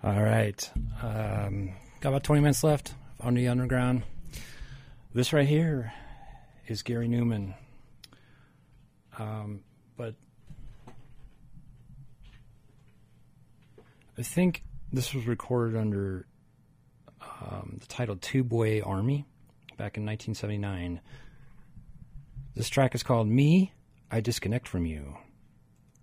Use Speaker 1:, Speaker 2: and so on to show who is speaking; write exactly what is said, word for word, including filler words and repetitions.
Speaker 1: All right. Um, got about twenty minutes left on the underground. This right here is Gary Numan. Um, but I think this was recorded under um, the title Tube Way Army back in nineteen seventy-nine. This track is called Me, I Disconnect From You.